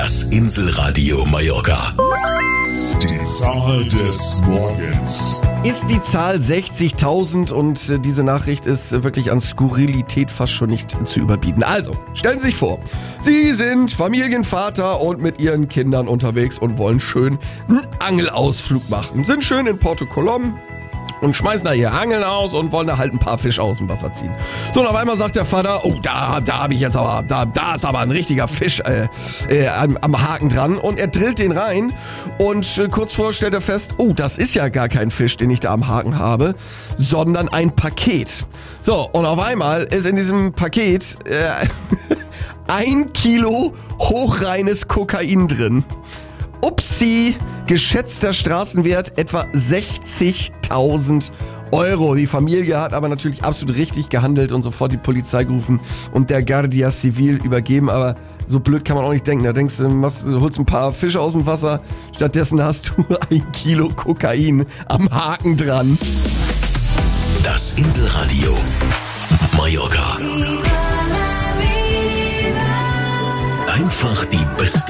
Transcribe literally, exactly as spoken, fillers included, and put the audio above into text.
Das Inselradio Mallorca. Die Zahl des Morgens. Ist die Zahl sechzigtausend und äh, diese Nachricht ist äh, wirklich an Skurrilität fast schon nicht zu überbieten. Also, stellen Sie sich vor, Sie sind Familienvater und mit Ihren Kindern unterwegs und wollen schön einen Angelausflug machen. Sind schön in Porto Colom und schmeißen da ihr Angeln aus und wollen da halt ein paar Fische aus dem Wasser ziehen. So, und auf einmal sagt der Vater, oh, da, da habe ich jetzt aber, da, da ist aber ein richtiger Fisch äh, äh, am, am Haken dran. Und er drillt den rein und äh, kurz vorher stellt er fest, oh, das ist ja gar kein Fisch, den ich da am Haken habe, sondern ein Paket. So, und auf einmal ist in diesem Paket äh, ein Kilo hochreines Kokain drin. Upsi, geschätzter Straßenwert etwa sechzigtausend Euro. Die Familie hat aber natürlich absolut richtig gehandelt und sofort die Polizei gerufen und der Guardia Civil übergeben. Aber so blöd kann man auch nicht denken. Da denkst du, machst, holst ein paar Fische aus dem Wasser, stattdessen hast du ein Kilo Kokain am Haken dran. Das Inselradio Mallorca. Einfach die beste